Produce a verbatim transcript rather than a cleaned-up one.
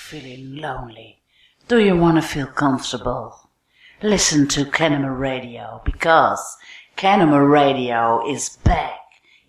feeling lonely? Do you want to feel comfortable? Listen to Kenema Radio, because Kenema Radio is back.